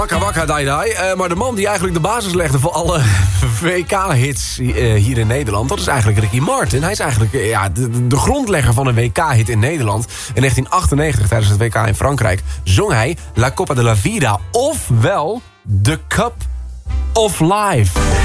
Wakka wakka dai dai. Maar de man die eigenlijk de basis legde voor alle WK-hits hier in Nederland... dat is eigenlijk Ricky Martin. Hij is eigenlijk de grondlegger van een WK-hit in Nederland. In 1998, tijdens het WK in Frankrijk... zong hij La Copa de la Vida, ofwel The Cup of Life.